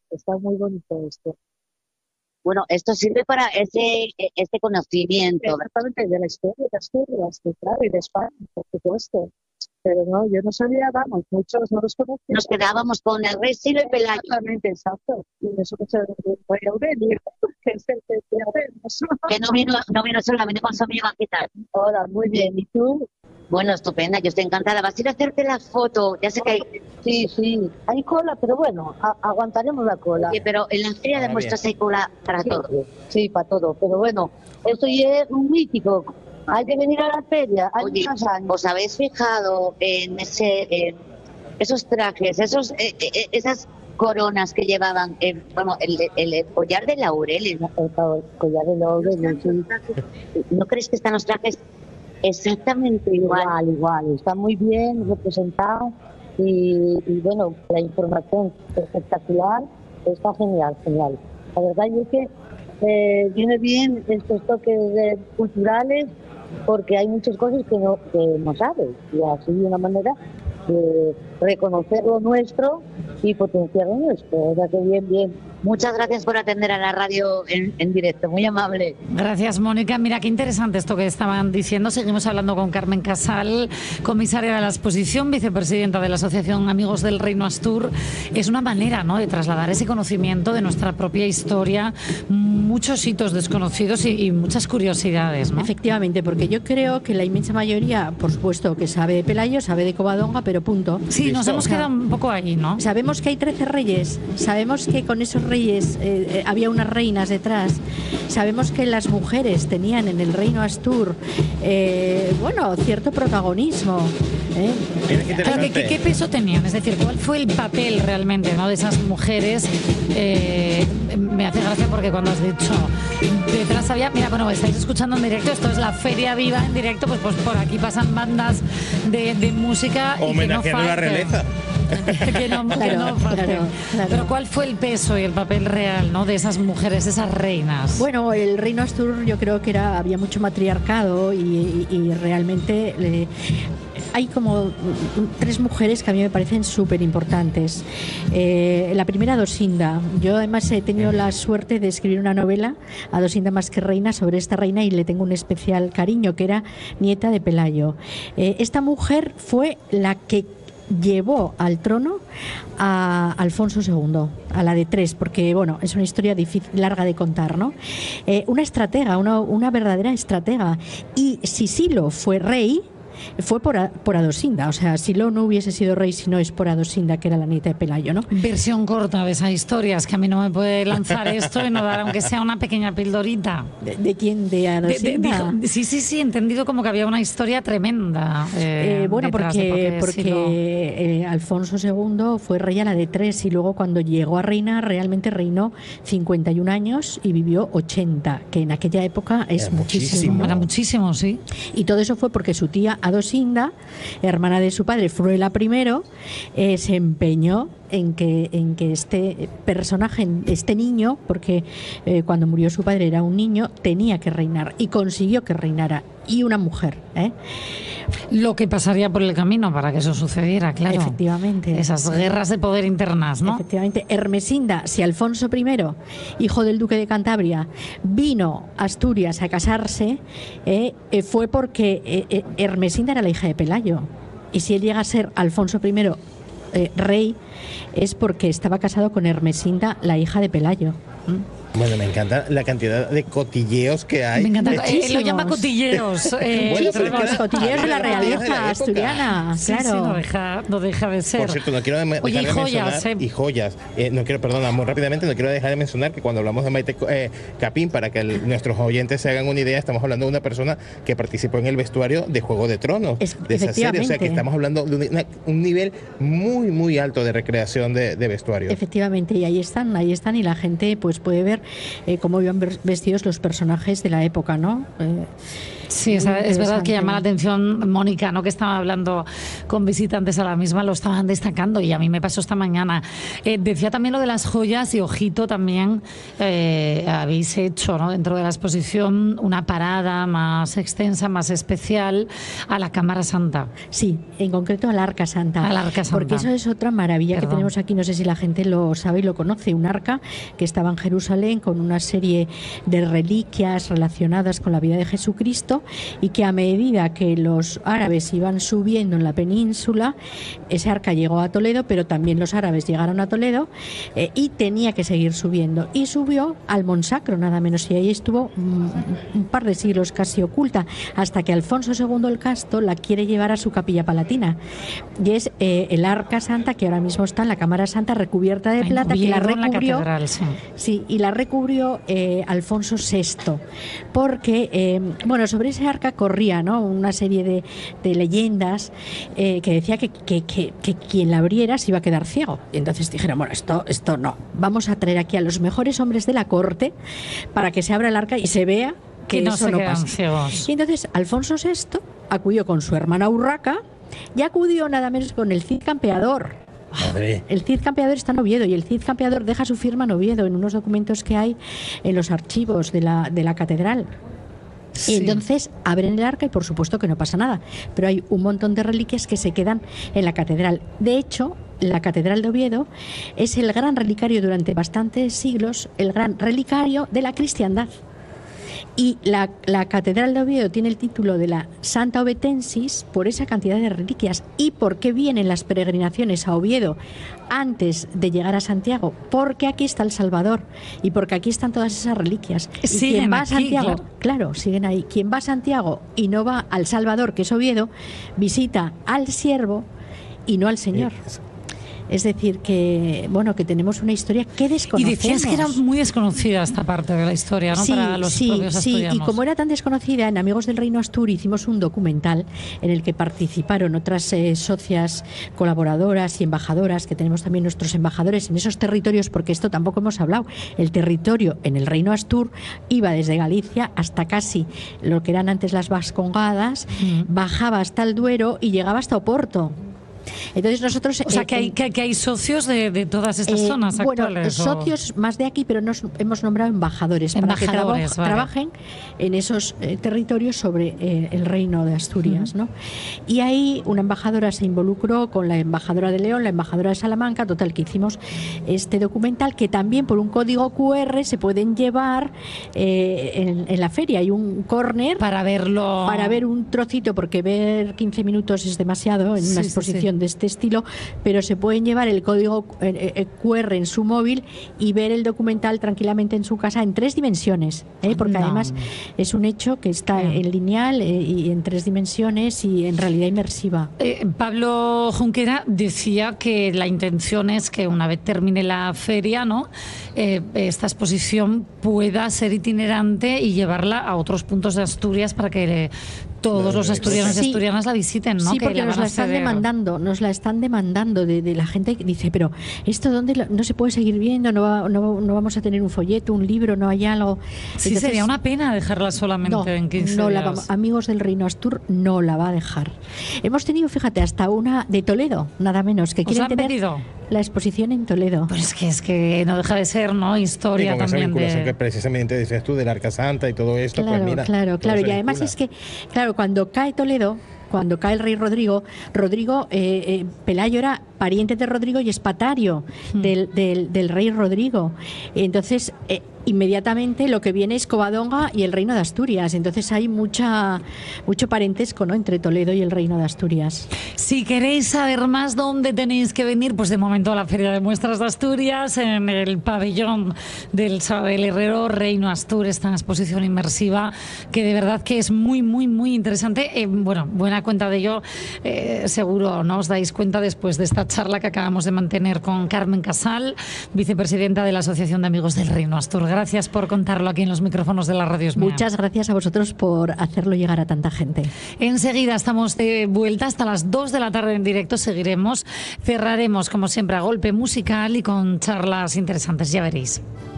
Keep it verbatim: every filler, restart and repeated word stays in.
Está muy bonito esto. Bueno, esto sirve para ese, este conocimiento. Exactamente, de la historia de Asturias, de, claro, y de España, por supuesto. Pero no, yo no sabía, vamos, muchos no los conocía. Nos quedábamos con el rey Silo y Pelayo. Exactamente, exacto. Y eso que se fue Aurelio, que es el que te Aurelios. Que no vino, no vino solamente con su amiga, ¿qué tal? Hola, muy bien. ¿Y tú? Bueno, estupenda, yo estoy encantada. ¿Vas a ir a hacerte la foto? Ya sé que hay... Sí, sí, hay cola, pero bueno, a- aguantaremos la cola. Oye, pero en la feria de muestras hay cola para Sí, todo. sí, para todo. Pero bueno, esto ya es un mítico. Hay que venir a la feria. Hay Oye, muchos años. ¿os habéis fijado en ese, en esos trajes, esos, eh, eh, esas coronas que llevaban, eh, bueno, el, el, el collar de laurel? El, El collar de laurel, sí. ¿No crees que están los trajes exactamente igual? Igual, igual. Está muy bien representado y, y bueno, la información espectacular. Está genial, genial. La verdad es que eh, viene bien estos toques eh, culturales porque hay muchas cosas que no, que no sabes y así de una manera de reconocer lo nuestro y potenciar lo nuestro. O sea que bien, bien. Muchas gracias por atender a la radio en, en directo, muy amable. Gracias, Mónica. Mira, qué interesante esto que estaban diciendo. Seguimos hablando con Carmen Casal, comisaria de la exposición, vicepresidenta de la Asociación Amigos del Reino Astur. Es una manera, ¿no?, de trasladar ese conocimiento de nuestra propia historia, muchos hitos desconocidos y, y muchas curiosidades, ¿no? Efectivamente, porque yo creo que la inmensa mayoría, por supuesto, que sabe de Pelayo, sabe de Covadonga, pero punto. Sí, nos hemos quedado un poco ahí, ¿no? Sabemos que hay trece reyes, sabemos que con esos reyes eh, eh, había unas reinas detrás, sabemos que las mujeres tenían en el reino Astur, eh, bueno, cierto protagonismo. ¿eh? Claro, ¿qué, qué, ¿Qué peso tenían? Es decir, ¿cuál fue el papel realmente, ¿no?, de esas mujeres? Eh, me hace gracia porque cuando has dicho detrás había, mira, bueno, estáis escuchando en directo, esto es la Feria Viva en directo, pues, pues por aquí pasan bandas de, de música homenajeando a la realeza. que no, que Claro, no falte. claro, claro. Pero ¿cuál fue el peso y el papel real, ¿no?, de esas mujeres, esas reinas? Bueno, el reino Astur yo creo que era había mucho matriarcado y, y, y realmente eh, hay como tres mujeres que a mí me parecen súper importantes. Eh, la primera, Dosinda. Yo además he tenido la suerte de escribir una novela, A Dosinda más que reina, sobre esta reina y le tengo un especial cariño, que era nieta de Pelayo. Eh, esta mujer fue la que llevó al trono a Alfonso segundo, a la de tres, porque bueno, es una historia difícil, larga de contar, ¿no? Eh, una estratega, una, una verdadera estratega. Y si Silo fue rey, fue por, a, por Adosinda. O sea, Silo no hubiese sido rey si no es por Adosinda, que era la nieta de Pelayo, ¿no? Versión corta de esa historia, es que a mí no me puede lanzar esto y no dar aunque sea una pequeña pildorita. ¿De, de quién? ¿De Adosinda? De, de, de, sí, sí, sí, entendido como que había una historia tremenda. Eh, eh, bueno, porque, porque Silo... eh, Alfonso segundo fue rey a la de tres y luego cuando llegó a reinar realmente reinó cincuenta y un años y vivió ochenta, que en aquella época es era muchísimo. muchísimo. Era muchísimo, sí. Y todo eso fue porque su tía Adosinda, hermana de su padre Fruela I, eh, se empeñó en que, en que este personaje, este niño, porque eh, cuando murió su padre era un niño, tenía que reinar y consiguió que reinara, y una mujer, ¿eh? Lo que pasaría por el camino para que eso sucediera, claro. Efectivamente. Esas guerras de poder internas, ¿no? Efectivamente. Hermesinda, si Alfonso I, hijo del duque de Cantabria, vino a Asturias a casarse, eh, eh, fue porque eh, eh, Hermesinda era la hija de Pelayo. Y si él llega a ser Alfonso I eh, rey, es porque estaba casado con Hermesinda, la hija de Pelayo. ¿Mm? Bueno, me encanta la cantidad de cotilleos que hay. Me encanta. Eh, lo llama cotilleos. Eh, Bueno, pero Muchísimos es que- cotilleos de la de la realeza época. asturiana, sí, claro. sí, no deja, no deja de ser. Por cierto, no quiero de- Oye, dejar y de joyas, mencionar, eh. y joyas, eh, no quiero, perdona, muy rápidamente, no quiero dejar de mencionar que cuando hablamos de Maite eh, Capín, para que el- nuestros oyentes se hagan una idea, estamos hablando de una persona que participó en el vestuario de Juego de Tronos, Es- de esa serie, o sea efectivamente. que estamos hablando de una- un nivel muy, muy alto de recreación de, de vestuario. Efectivamente, y ahí están, ahí están, y la gente pues puede ver eh, cómo iban vestidos los personajes de la época, ¿no? Eh, Sí, es, es verdad que llama la atención Mónica, ¿no? Que estaba hablando con visitantes a la misma, lo estaban destacando y a mí me pasó esta mañana. Eh, decía también lo de las joyas y ojito también eh, habéis hecho, ¿no? Dentro de la exposición una parada más extensa, más especial a la Cámara Santa. Sí, en concreto al Arca Santa. Al Arca Santa. Porque eso es otra maravilla Perdón. que tenemos aquí, no sé si la gente lo sabe y lo conoce, un arca que estaba en Jerusalén con una serie de reliquias relacionadas con la vida de Jesucristo, y que a medida que los árabes iban subiendo en la península, ese arca llegó a Toledo, pero también los árabes llegaron a Toledo eh, y tenía que seguir subiendo. Y subió al Monsacro, nada menos, y ahí estuvo un, un par de siglos casi oculta, hasta que Alfonso segundo el Casto la quiere llevar a su capilla palatina. Y es eh, el Arca Santa, que ahora mismo está en la Cámara Santa, recubierta de plata, que la recubrió, la sí. Sí, y la recubrió eh, Alfonso sexto, porque, eh, bueno, sobre ese arca corría, ¿no?, una serie de, de leyendas eh, que decía que, que, que, que quien la abriera se iba a quedar ciego. Y entonces dijeron, bueno, esto, esto no, vamos a traer aquí a los mejores hombres de la corte para que se abra el arca y se vea que, que no eso no pasa. Ciegos. Y entonces Alfonso sexto acudió con su hermana Urraca y acudió nada menos con el Cid Campeador. Madre. El Cid Campeador está en Oviedo y el Cid Campeador deja su firma en Oviedo en unos documentos que hay en los archivos de la, de la catedral. Sí. Y entonces abren el arca y por supuesto que no pasa nada, pero hay un montón de reliquias que se quedan en la catedral. De hecho, la catedral de Oviedo es el gran relicario durante bastantes siglos, el gran relicario de la cristiandad. Y la, la catedral de Oviedo tiene el título de la Santa Ovetensis por esa cantidad de reliquias. ¿Y por qué vienen las peregrinaciones a Oviedo antes de llegar a Santiago? Porque aquí está el Salvador y porque aquí están todas esas reliquias. Y quien va a Santiago, aquí, claro. claro, siguen ahí. Quien va a Santiago y no va al Salvador, que es Oviedo, visita al siervo y no al Señor. Sí. Es decir, que bueno, que tenemos una historia que desconocemos. Y decías que era muy desconocida esta parte de la historia, ¿no? Sí, para los sí, propios asturianos. Sí, y como era tan desconocida, en Amigos del Reino Astur hicimos un documental en el que participaron otras eh, socias colaboradoras y embajadoras, que tenemos también nuestros embajadores en esos territorios, porque esto tampoco hemos hablado. El territorio en el Reino Astur iba desde Galicia hasta casi lo que eran antes las Vascongadas, mm. bajaba hasta el Duero y llegaba hasta Oporto. Entonces nosotros... O sea, eh, que, hay, que, que hay socios de, de todas estas eh, zonas bueno, actuales. Bueno, socios o... más de aquí, pero nos hemos nombrado embajadores, embajadores para que traba, vale. trabajen en esos eh, territorios sobre eh, el reino de Asturias, uh-huh. ¿no? Y ahí una embajadora se involucró con la embajadora de León, la embajadora de Salamanca, total, que hicimos este documental que también por un código cu erre se pueden llevar eh, en, en la feria. Hay un córner para verlo, para ver un trocito, porque ver quince minutos es demasiado en sí, una exposición sí, sí. de este estilo, pero se pueden llevar el código cu erre en su móvil y ver el documental tranquilamente en su casa en tres dimensiones, ¿eh? Porque no. además es un hecho que está no. en lineal eh, y en tres dimensiones y en realidad inmersiva. Eh, Pablo Junquera decía que la intención es que una vez termine la feria, ¿no? Eh, esta exposición pueda ser itinerante y llevarla a otros puntos de Asturias para que todos los asturianos sí. y asturianas la visiten, ¿no? Sí, que porque la nos la están ceder. demandando, nos la están demandando de, de la gente que dice, pero esto dónde lo, no se puede seguir viendo, no, va, no, no vamos a tener un folleto, un libro, no hay algo. Sí, entonces, sería una pena dejarla solamente no, en quince no días. La vamos, Amigos del Reino Astur no la va a dejar. Hemos tenido, fíjate, hasta una de Toledo, nada menos, que quieren tener pedido? la exposición en Toledo. Pues es que es que no deja de ser, ¿no? Historia y con también esa vinculación de... que precisamente decías tú del Arca Santa y todo esto, claro, pues mira. Claro, claro, y además es que, claro, cuando cae Toledo, cuando cae el rey Rodrigo, Rodrigo, eh, eh, Pelayo era pariente de Rodrigo y espatario mm. del, del, del rey Rodrigo. Entonces, eh, inmediatamente lo que viene es Covadonga y el reino de Asturias. Entonces hay mucha mucho parentesco, ¿no?, entre Toledo y el reino de Asturias. Si queréis saber más dónde tenéis que venir, pues de momento a la Feria de Muestras de Asturias, en el pabellón del Sabel Herrero, Reino Astur, esta exposición inmersiva que de verdad que es muy, muy, muy interesante. Eh, bueno, buena cuenta de ello, eh, seguro no os dais cuenta después de esta charla que acabamos de mantener con Carmen Casal, vicepresidenta de la Asociación de Amigos del Reino Astur. Gracias por contarlo aquí en los micrófonos de la Radio Esmea. Muchas gracias a vosotros por hacerlo llegar a tanta gente. Enseguida estamos de vuelta hasta las dos de la tarde en directo. Seguiremos, cerraremos como siempre a golpe musical y con charlas interesantes, ya veréis.